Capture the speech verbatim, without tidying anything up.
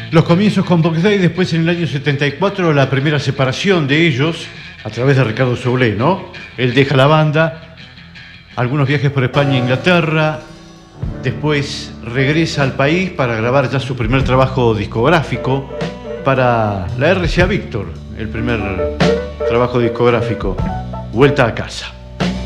Los comienzos con Box Day, después en el año setenta y cuatro la primera separación de ellos a través de Ricardo Soule, ¿no? Él deja la banda, algunos viajes por España e Inglaterra, después regresa al país para grabar ya su primer trabajo discográfico para la R C A Víctor, el primer trabajo discográfico, Vuelta a casa.